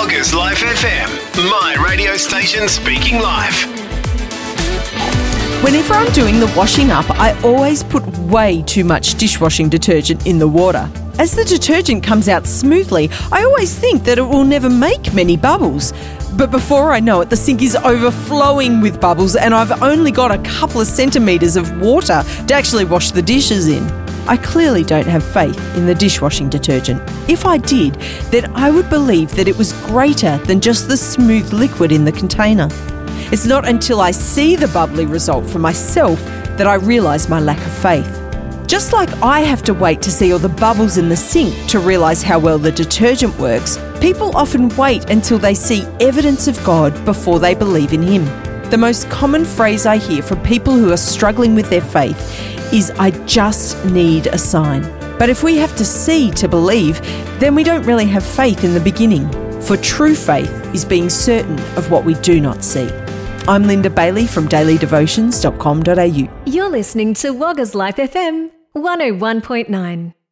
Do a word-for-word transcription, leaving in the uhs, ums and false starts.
Wagga's Life F M, my radio station speaking life. Whenever I'm doing the washing up, I always put way too much dishwashing detergent in the water. As the detergent comes out smoothly, I always think that it will never make many bubbles. But before I know it, the sink is overflowing with bubbles and I've only got a couple of centimetres of water to actually wash the dishes in. I clearly don't have faith in the dishwashing detergent. If I did, then I would believe that it was greater than just the smooth liquid in the container. It's not until I see the bubbly result for myself that I realise my lack of faith. Just like I have to wait to see all the bubbles in the sink to realise how well the detergent works, people often wait until they see evidence of God before they believe in Him. The most common phrase I hear from people who are struggling with their faith is, "I just need a sign." But if we have to see to believe, then we don't really have faith in the beginning. For true faith is being certain of what we do not see. I'm Linda Bailey from daily devotions dot com dot a u. You're listening to Wagga's Life F M one oh one point nine.